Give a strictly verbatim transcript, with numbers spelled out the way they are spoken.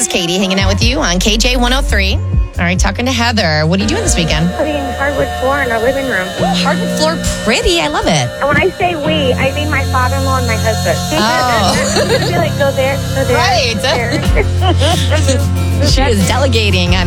is Katie hanging out with you on K J one oh three. All right, talking to Heather. What are you doing this weekend? Putting hardwood floor in our living room. Ooh, hardwood floor, pretty. I love it. And when I say we, I mean my father-in-law and my husband. Oh. I'd be like, go there, go there. Right. There. She is delegating.